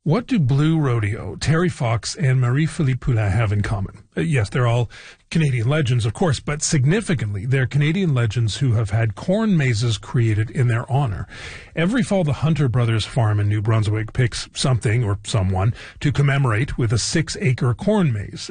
What do Blue Rodeo, Terry Fox, and Marie-Philippe Poulin have in common? Yes, they're all Canadian legends, of course, but significantly, they're Canadian legends who have had corn mazes created in their honor. Every fall, the Hunter Brothers farm in New Brunswick picks something or someone to commemorate with a 6-acre corn maze.